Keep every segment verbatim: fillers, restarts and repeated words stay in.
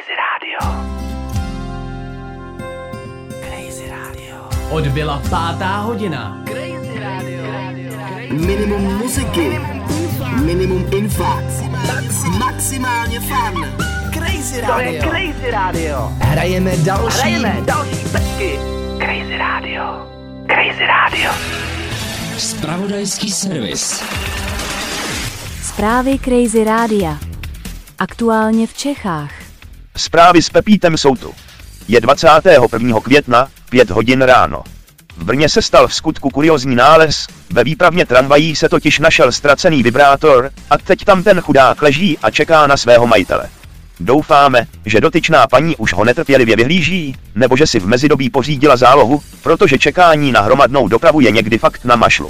Crazy Radio. Crazy Radio. Odbyla pátá hodina. Crazy Radio. Minimum muziky, minimum info, maximálně fun. Crazy Radio. To je Crazy Radio. Hrajeme další. Hrajeme další pecky. Crazy Radio. Crazy Radio. Zpravodajský servis. Zprávy Crazy Rádia. Aktuálně v Čechách. Zprávy s Pepítem jsou tu. Je dvacátého prvního května, pět hodin ráno. V Brně se stal v skutku kuriózní nález, ve výpravně tramvají se totiž našel ztracený vibrátor a teď tam ten chudák leží a čeká na svého majitele. Doufáme, že dotyčná paní už ho netrpělivě vyhlíží, nebo že si v mezidobí pořídila zálohu, protože čekání na hromadnou dopravu je někdy fakt na mašlu.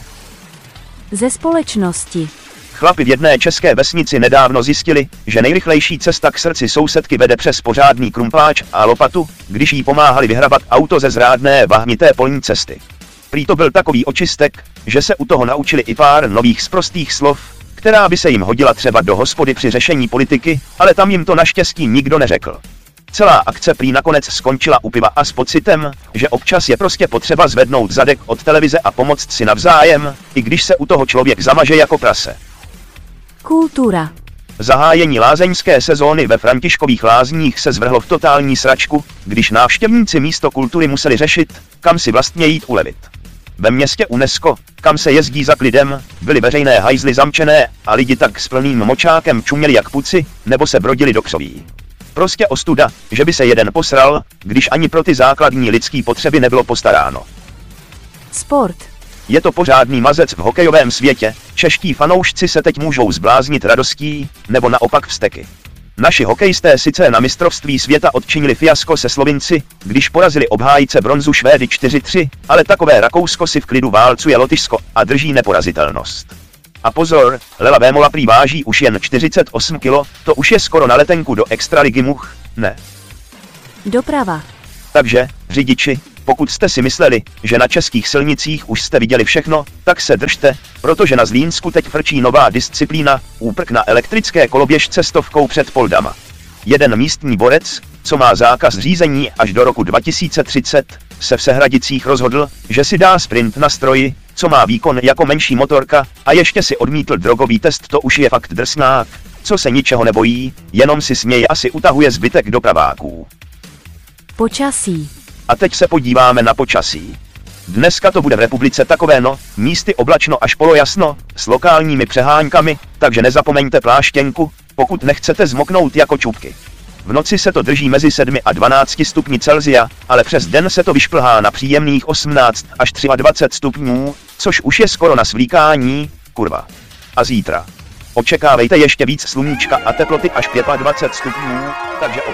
Ze společnosti. Chlapi v jedné české vesnici nedávno zjistili, že nejrychlejší cesta k srdci sousedky vede přes pořádný krumpáč a lopatu, když jí pomáhali vyhrabat auto ze zrádné vahnité polní cesty. Prý to byl takový očistek, že se u toho naučili i pár nových sprostých slov, která by se jim hodila třeba do hospody při řešení politiky, ale tam jim to naštěstí nikdo neřekl. Celá akce prý nakonec skončila u piva a s pocitem, že občas je prostě potřeba zvednout zadek od televize a pomoct si navzájem, i když se u toho člověk zamaže jako prase. Kultura. Zahájení lázeňské sezóny ve Františkových lázních se zvrhlo v totální sračku, když návštěvníci místo kultury museli řešit, kam si vlastně jít ulevit. Ve městě UNESCO, kam se jezdí za klidem, byly veřejné hajzly zamčené a lidi tak s plným močákem čuměli jak puci, nebo se brodili do křoví. Prostě ostuda, že by se jeden posral, když ani pro ty základní lidský potřeby nebylo postaráno. Sport. Je to pořádný mazec v hokejovém světě, čeští fanoušci se teď můžou zbláznit radostí, nebo naopak vzteky. Naši hokejisté sice na mistrovství světa odčinili fiasko se Slovinci, když porazili obhájce bronzu Švédy čtyři tři, ale takové Rakousko si v klidu válcuje Lotyšsko a drží neporazitelnost. A pozor, Lela Vémola prý váží už jen čtyřicet osm kilo, to už je skoro na letenku do extraligy much, ne. Doprava. Takže, řidiči, pokud jste si mysleli, že na českých silnicích už jste viděli všechno, tak se držte, protože na Zlínsku teď frčí nová disciplína, úprk na elektrické koloběžce stovkou před Poldama. Jeden místní borec, co má zákaz řízení až do roku dva tisíce třicet, se v Sehradicích rozhodl, že si dá sprint na stroji, co má výkon jako menší motorka, a ještě si odmítl drogový test. To už je fakt drsnák, co se ničeho nebojí, jenom si směje a si utahuje zbytek dopraváků. Počasí. A teď se podíváme na počasí. Dneska to bude v republice takové no, místy oblačno až polojasno, s lokálními přeháňkami, takže nezapomeňte pláštěnku, pokud nechcete zmoknout jako čupky. V noci se to drží mezi sedmi a dvanácti stupni Celsia, ale přes den se to vyšplhá na příjemných osmnáct až dvacet tři stupňů, což už je skoro na svlíkání, kurva. A zítra očekávejte ještě víc sluníčka a teploty až dvacet pět stupňů, takže